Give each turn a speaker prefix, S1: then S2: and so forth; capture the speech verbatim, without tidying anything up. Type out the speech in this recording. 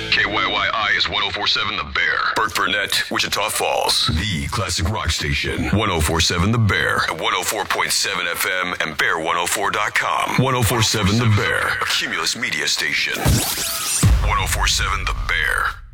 S1: K Y Y I is one oh four point seven The Bear. Burt Burnett, Wichita Falls. The classic rock station. one oh four point seven The Bear. At one oh four point seven F M and bear one oh four dot com. one oh four point seven The Bear. A Cumulus media station. one oh four point seven The Bear.